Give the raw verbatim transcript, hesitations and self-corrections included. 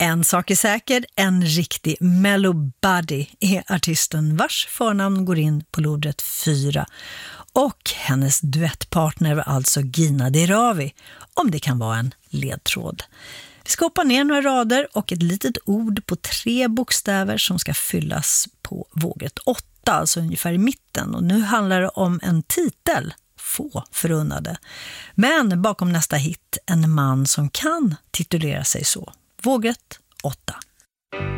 En sak är säker, en riktig mellobuddy är artisten vars förnamn går in på lodrätt fyra. Och hennes duettpartner var alltså Gina Dirawi, om det kan vara en ledtråd. Vi ska hoppa ner några rader och ett litet ord på tre bokstäver som ska fyllas på vågrätt åtta, alltså ungefär i mitten. Och nu handlar det om en titel, få förunnade. Men bakom nästa hit, en man som kan titulera sig så. Vågrätt åtta.